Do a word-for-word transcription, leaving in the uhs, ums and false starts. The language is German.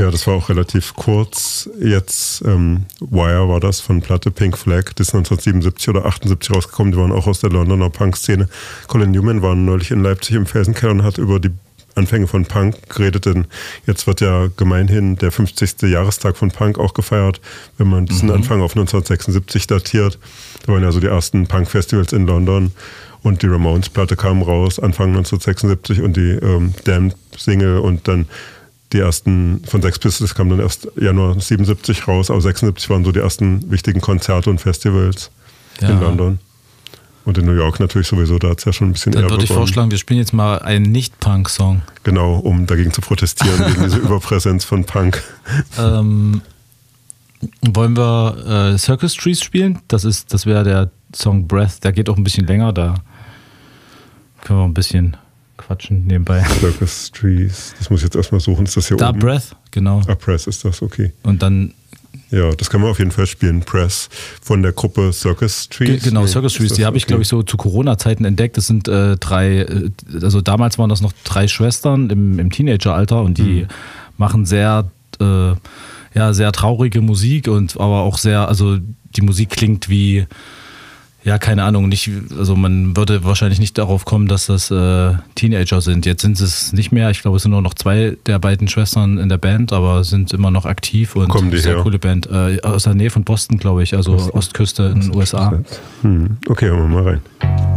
Ja, das war auch relativ kurz. Jetzt, ähm, Wire war das von Platte Pink Flag, die ist neunzehnhundertsiebenundsiebzig oder achtundsiebzig rausgekommen, die waren auch aus der Londoner Punk-Szene. Colin Newman war neulich in Leipzig im Felsenkeller und hat über die Anfänge von Punk geredet, denn jetzt wird ja gemeinhin der fünfzigste Jahrestag von Punk auch gefeiert, wenn man diesen mhm. Anfang auf neunzehnhundertsechsundsiebzig datiert. Da waren ja so die ersten Punk-Festivals in London. Und die Ramones-Platte kam raus Anfang neunzehnhundertsechsundsiebzig und die ähm, Damned-Single und dann die ersten von Sex Pistols kamen dann erst Januar siebenundsiebzig raus, aber sechsundsiebzig waren so die ersten wichtigen Konzerte und Festivals ja. in London. Und in New York natürlich sowieso, da hat es ja schon ein bisschen dann eher Dann würde ich vorschlagen, wir spielen jetzt mal einen Nicht-Punk-Song. Genau, um dagegen zu protestieren, gegen diese Überpräsenz von Punk. Ähm, wollen wir äh, Circus Trees spielen? Das ist, das wäre der Song Breath, der geht auch ein bisschen länger, da können wir ein bisschen quatschen nebenbei. Circus Trees, das muss ich jetzt erstmal suchen, ist das hier da oben? Da Breath, genau. Ah, Press ist das, okay. Und dann... Ja, das kann man auf jeden Fall spielen, Press, von der Gruppe Circus Trees. Genau, Circus Trees, die habe ich, okay. glaube ich, so zu Corona-Zeiten entdeckt. Das sind äh, drei, also damals waren das noch drei Schwestern im, im Teenageralter und die mhm. machen sehr, äh, ja, sehr traurige Musik und aber auch sehr, also die Musik klingt wie, ja, keine Ahnung, nicht, also man würde wahrscheinlich nicht darauf kommen, dass das äh, Teenager sind. Jetzt sind es nicht mehr, ich glaube, es sind nur noch zwei der beiden Schwestern in der Band, aber sind immer noch aktiv und kommen die sehr her? Coole Band. Äh, aus der Nähe von Boston, glaube ich, also Boston. Ostküste in den U S A. Hm. Okay, hören wir mal rein.